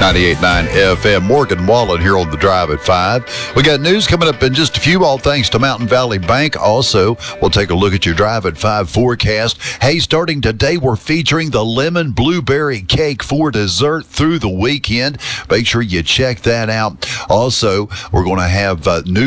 98.9 FM. Morgan Wallen here on the Drive at 5. We got news coming up in just a few, all thanks to Mountain Valley Bank. Also, we'll take a look at your Drive at 5 forecast. Hey, starting today, we're featuring the lemon blueberry cake for dessert through the weekend. Make sure you check that out. Also, we're going to have new